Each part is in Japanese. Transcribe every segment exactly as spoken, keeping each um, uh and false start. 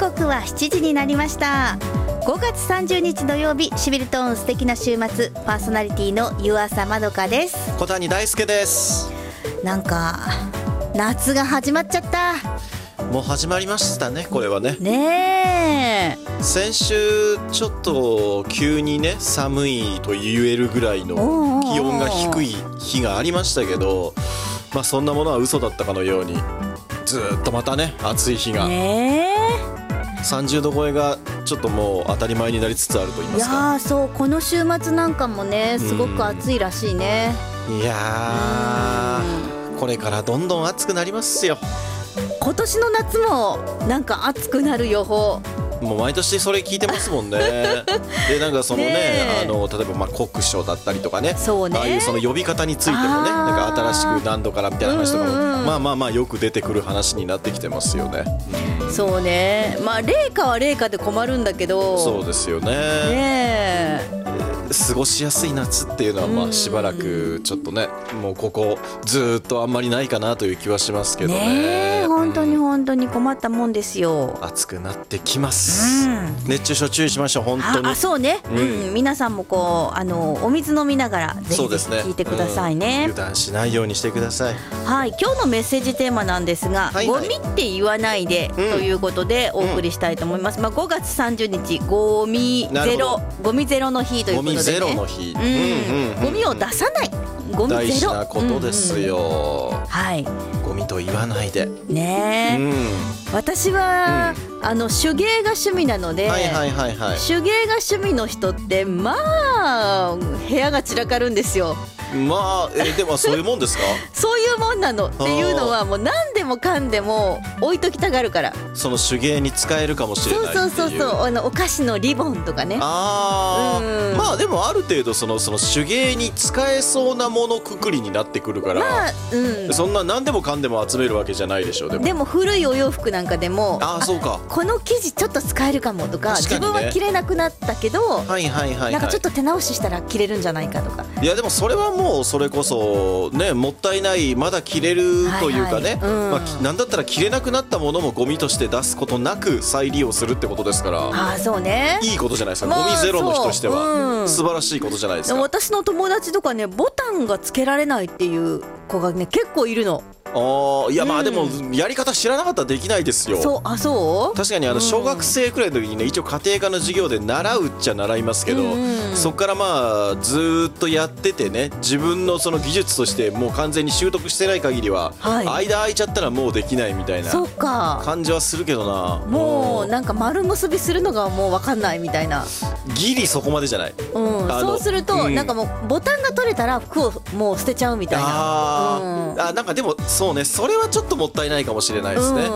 刻はしちじになりました。ごがつさんじゅうにち土曜日、シビルトーン素敵な週末、パーソナリティの湯浅まどかです。 小谷大輔です。 なんか夏が始まっちゃった。 もう始まりましたね、これはね。 ねえ、 先週ちょっと急にね寒いと言えるぐらいの気温が低い日がありましたけど、まあそんなものは嘘だったかのようにずっとまたね暑い日が、 ねえさんじゅうど超えがちょっともう当たり前になりつつあると言いますか。 いやそう、この週末なんかもねすごく暑いらしいね。 いやー、これからどんどん暑くなりますよ。 今年の夏もなんか暑くなる予報、 もう毎年それ聞いてますもんね。でなんかその ね, ねあの例えばまあ酷暑だったりとかね、 そうね、 ああいうその呼び方についてもね、なんか新しく何度からみたいな話とかも、うんうん、まあまあまあよく出てくる話になってきてますよね。 そうね、まあ冷夏は冷夏で困るんだけど、 そうですよね。ね過ごしやすい夏っていうのはまあしばらくちょっとね、もうここずっとあんまりないかなという気はしますけど ね, ね本当に本当に困ったもんですよ。 暑くなってきます、うん、熱中症注意しましょう本当に。 ああそうね、うんうん、皆さんもこうあのお水飲みながらぜひぜひ聞いてください ね, ね、 うん、油断しないようにしてください。 はい、今日のメッセージテーマなんですが、はいはい、ゴミって言わないで、うん、ということでお送りしたいと思います、うん、まあ、ごがつさんじゅうにちゴミゼロゴミゼロの日ということで、ね、ゴミゼロの日、うんうんうん、ゴミを出さない、ゴミゼロ大事なことですよ、うんうん、 はい、 ゴミと言わないでね、うん、私は、うん、あの手芸が趣味なので、はいはいはいはい、手芸が趣味の人ってまあ部屋が散らかるんですよ。 まあ、えでもそういうもんですか？ そういうもんなのっていうのはもう何でもかんでも置いときたがるから、 その手芸に使えるかもしれないっていう。 そうそうそうそう、あのお菓子のリボンとかね。 あー、うん、まあでもある程度そのその手芸に使えそうなものくくりになってくるから、まあうん、そんな何でもかんでも集めるわけじゃないでしょう。でも、 でも古いお洋服なんかでも、 あーそうか、 この生地ちょっと使えるかもとか、 確かにね、 自分は着れなくなったけど、 はいはいはいはい、 なんかちょっと手直ししたら着れるんじゃないかとか。 いやでもそれはもうそれこそね、もったいない、まだ着れるというかね、はいはい、うん、まあ、なんだったら着れなくなったものもゴミとして出すことなく再利用するってことですから、 あ、そうね、 いいことじゃないですか、まあ、ゴミゼロの日としては、うん、素晴らしいことじゃないですか。 私の友達とかね、ボタンがつけられないっていう子がね結構いるの。 あ、いやまあでもやり方知らなかったらできないですよ。 そう、あ、そう、 確かにあの小学生くらいの時にね、一応家庭科の授業で習うっちゃ習いますけど、うん、そこからまあずっとやっててね、自分のその技術としてもう完全に習得してない限りは、はい、間空いちゃったらもうできないみたいな感じはするけどな。 もうなんか丸結びするのがもう分かんないみたいな。 ギリそこまでじゃない、 うん、そうすると、うん、なんかもうボタンが取れたら服をもう捨てちゃうみたいな。 あ、うん、あ、なんかでもそうね、それはちょっともったいないかもしれないですね、うん、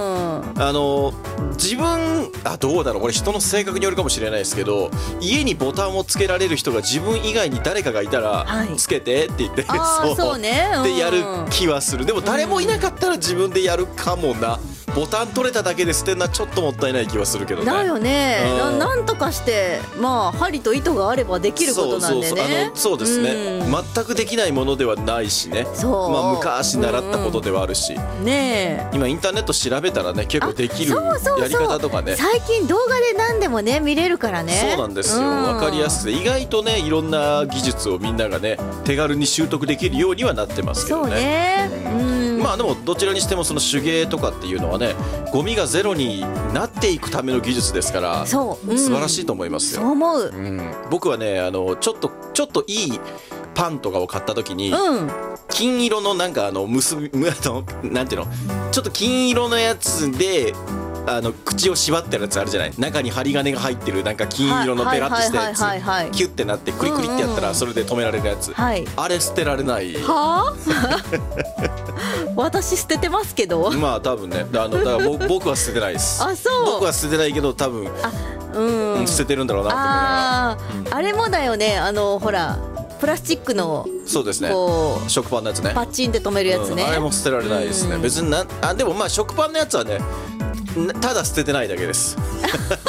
あの自分、あ、どうだろう、これ人の性格によるかもしれないですけど、家にボタンをつけられる人が自分以外に誰かがいたら、はい、つけてって言って、 そう、そうね、うん、 でやる気はする。でも誰もいなかったら自分でやるかもな。ボタン取れただけで捨てるのはちょっともったいない気はするけどね。 だよね、な, なんとかしてまあ針と糸があればできることなんでね。そうそうそう、あのそうですね、うん、全くできないものではないしね。そう、まあ、昔習ったことではあるし、うんうん、ねえ、今インターネット調べたらね結構できるやり方とかね、 最近動画で何でもね見れるからね。 そうなんですよ、うん、分かりやすくて意外とねいろんな技術をみんながね手軽に習得できるようにはなってますけどね。そうね、うん、まあでもどちらにしてもその手芸とかっていうのはね、ゴミがゼロになっていくための技術ですから、そう、うん、素晴らしいと思いますよ。 そう思う、 うん、僕はね、あのちょっとちょっといいパンとかを買った時に、うん、金色のなんかあの結びのなんていうの、ちょっと金色のやつであの口を縛ってるやつあるじゃない、中に針金が入ってるなんか金色のペラッとしたやつ、キュッてなってクリクリってやったらそれで止められるやつ、はい、あれ捨てられない。はぁ私捨ててますけど、 まあ多分ね、あのだから僕は捨ててないです。あ、そう、僕は捨ててないけど多分あ、うん、捨ててるんだろうなと思いながら、 あ、うん、あれもだよね、あのほらプラスチックの、 そうですね、食パンのやつね、 パッチンで止めるやつね、 うん、あれも捨てられないですね、うん、別になあ、でもまあ食パンのやつはねただ捨ててないだけです